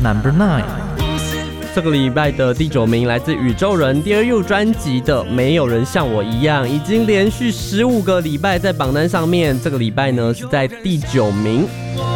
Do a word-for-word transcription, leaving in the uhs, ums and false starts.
Number Nine。 这个礼拜的第九名来自宇宙人 Dear You 专辑的《没有人像我一样》，已经连续十五个礼拜在榜单上面。这个礼拜呢是在第九名。